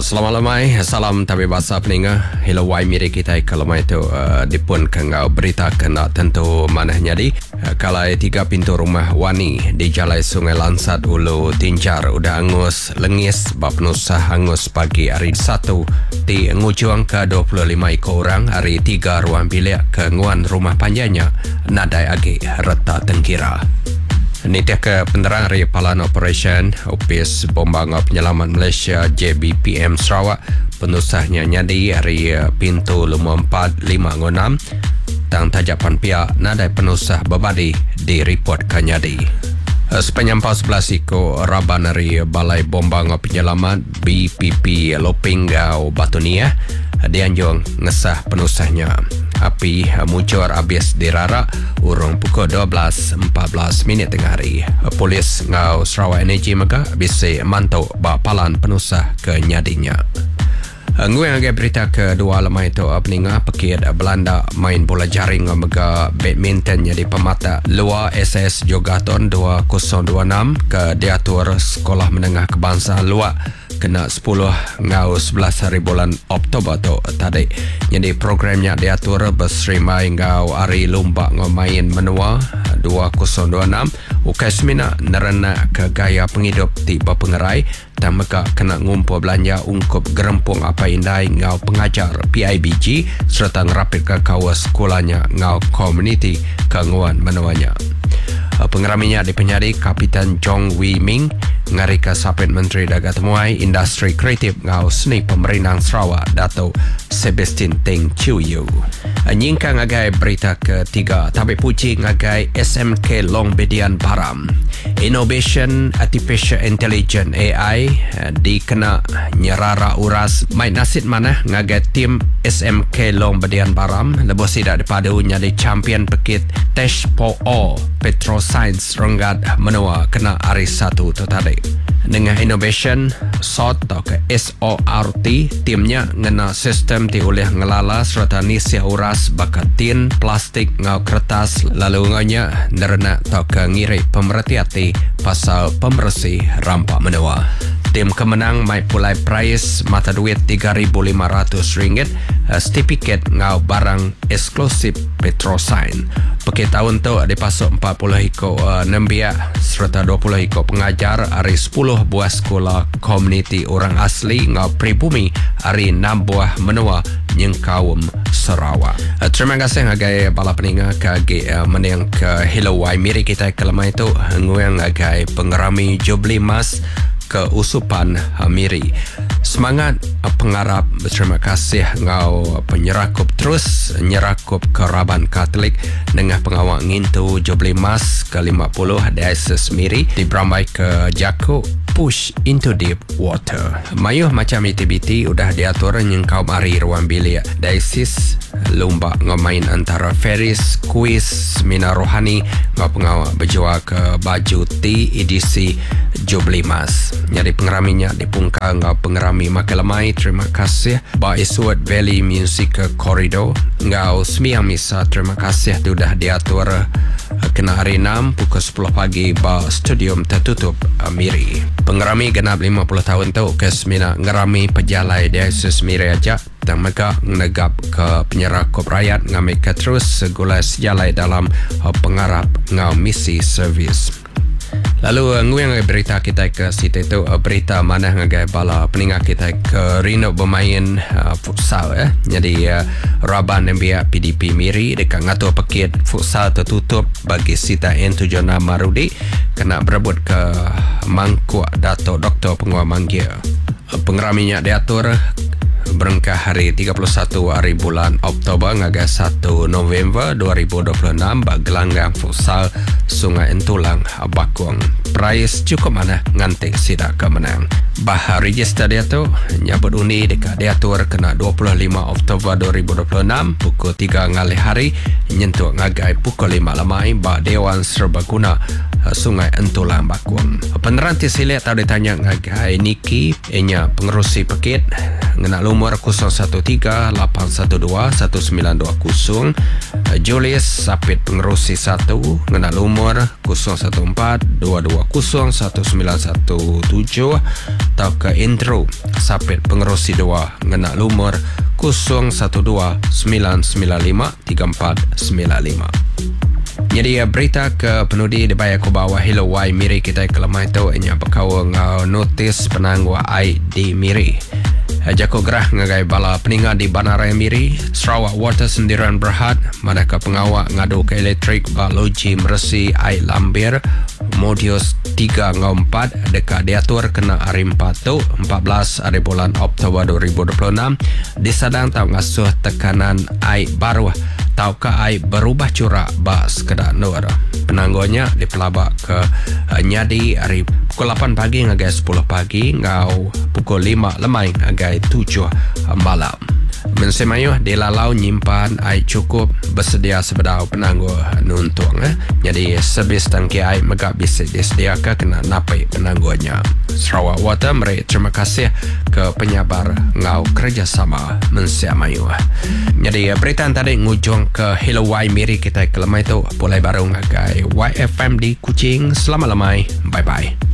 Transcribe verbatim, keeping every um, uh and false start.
Selamat lemai, salam tabi bahasa peninga. Hello wai miri kita kalau mai tu uh, dipun kengau berita kena tentu mana nyadi. Uh, kalau tiga pintu rumah Wani di Jalai Sungai Lansat Ulu Tinjar udah angus lengis bab nusah angus pagi hari satu di ngujuang ke dua puluh lima ikut orang hari tiga ruang bilik ke nguan rumah panjangnya nadai agi reta tengkira. Ini dia ke penerang dari Palan Operation Opis Bombang Penyelamat Malaysia J B P M Sarawak penusahnya nyadi hari pintu lima empat lima enam tang tajapan pihak nadai penusah berbadi di report ke nyadi. Sepanjang sebelas iko raban dari Balai Bombang Penyelamat B P P Lopinggau Batunia dianjung ngesah penusahnya. Api muncul habis dirarak urung pukul dua belas empat belas minit tengah hari. Polis ngau Sarawak Energy maka bisa mantau bapalan penusah ke nyadinya. Ngui yang berita kedua lemah itu peninga pekit Belanda main bola jaring mega badminton jadi pemata luar S S Jogaton dua kosong dua enam ke diatur Sekolah Menengah Kebangsaan luar kena sepuluh ngau sebelas hari bulan Oktober tu tadi. Jadi programnya diatur berserimai ngau hari lomba ngomain menua dua kosong dua enam ukai semina nerena ke gaya penghidup tiba pengerai dan mereka kena ngumpul belanja ungkup gerempung apa indai ngau pengajar P I B G serta ngerapit ke kawas sekolahnya ngau community ke nguan menuanya. Pengeraminya dipenyari Kapitan Jong Wee Ming ngari ke Sapit Menteri Dagat Temuai Industri Kreatif ngau seni pemerintah Sarawak Dato' Sebastian Teng Chiu Yu. Nyingka ngagai berita ketiga tapi puji ngagai S M K Long Bedian Baram Innovation Artificial Intelligence A I dikena nyerara uras main nasid mana ngagai tim S M K Long Bedian Baram lebih tidak dipadunya di champion pekit Tesh Po O Petro Science Renggat menua kena hari satu tu tadi. Dengan innovation S O T atau ke S O R T timnya ngena sistem ti oleh ngelala serta nisia uras bakat tin, plastik ngau kertas lalu nganya nerena atau ke ngiri pemerhati pasal pembersih rampak menua. Tim kemenang mai pulai prize mata duit tiga ribu lima ratus ringgit, stipiket ngau barang eksklusif Petrosign. Pekit tahun tu dipasuk empat puluh iko uh, nembia serta dua puluh iko pengajar hari sepuluh buah sekolah komuniti orang asli ngau pribumi hari enam buah menua Nyengkawum Sarawak. Uh, terima kasih ngagai bala peninga kagi uh, menang ke Hello Wai miri kita kelemah itu nguyang ngagai pengerami Jubli Mas ke usupan Hamiri. Semangat pengarap berterima kasih ngau penyerakup terus nyerakup keraban Katolik dengan pengawal ngintu Jubli Mas ke lima puluh Diocese Miri di Berambai ke Jaku push into deep water. Mayuh macam aktiviti udah diatur nyengkau mari ruang bilik Diocese lomba ngomain antara Ferris, kuis, seminar rohani ngau pengawal berjual ke baju T edisi Jubli Mas. Jadi pengeraminya dipungka ngau pengerami Makelamai. Terima kasih Ba Iswat Valley Music Corridor ngau semiang misa. Terima kasih sudah diatur kena hari enam pukul sepuluh pagi ba studium tertutup Miri. Pengerami genap lima puluh tahun tu ke semina ngerami pejalai Diocese Miri aja dan mereka menegap ke penyerakup rakyat ngambil ke terus segala sejalai dalam pengarap ngau misi servis. Lalu nguyang berita kita ke situ itu berita mana ngagai bala peningat kita ke Rino bermain uh, futsal eh. Jadi uh, Raban Nembia P D P Miri dekat ngatur pekit futsal tertutup bagi Sita N tujuh enam Marudi kena berebut ke mangkuk Dato' Doktor Penguat Manggil. Pengeraminya diatur berengkah hari tiga puluh satu hari bulan Oktober ngagai satu November dua ribu dua puluh enam bak gelanggang futsal Sungai Entulang Bakung. Prize cukup mana ngantik sidak kemenang. Bah register dia tu nyabut undi dekat diatur kena dua puluh lima Oktober dua ribu dua puluh enam pukul tiga ngalih hari nyentuh ngagai pukul lima lamai ba Dewan Serbaguna Sungai Entulang Bakuang. Peneranti silik tahu ditanya ngagai Niki inya pengerusi pekit ngena lumur kosong satu tiga lapan satu dua satu sembilan dua kosong. Julius Sapit pengerusi satu ngena lumur kosong satu empat dua dua kosong satu sembilan satu tujuh. Atau ke Indro Sapit pengerusi dua ngena lumur kosong satu dua sembilan sembilan lima tiga empat sembilan lima. Jadi berita ke penudi dibayar ke bawah Hello Wai Miri kita ke lemah itu inya berkawa ngau notis penangguh ai di Miri. Jako gerah ngagai bala peningat di Banaraya Miri, Sarawak Water Sendirian Berhad, manakah pengawak ngadu ke elektrik baloji meresi ai lambir, modius tiga ngau empat dekat diatur kena hari empat tu, empat belas hari bulan Oktober dua ribu dua puluh enam, disadang tau ngasuh tekanan ai baru, tau ke ai berubah curak ba sekedar nur. Penangguhnya dipelabak ke uh, Nyadi hari pukul lapan pagi ngagai sepuluh pagi, ngau pukul lima lemai ngagai tujuh malam. Mensemayuh dilalau nyimpan air cukup bersedia sebedau penangguh nuntung. Eh? Jadi sebis tangki air megak bisa disediakan kena napai penangguhnya. Sarawak Water meri terima kasih ke penyabar ngau kerjasama mensemayuh. Jadi berita tadi ngujung ke Hello Wai Miri kita ke lemah itu. Pulai baru ngagai Y F M di Kuching. Selamat lemai. Bye-bye.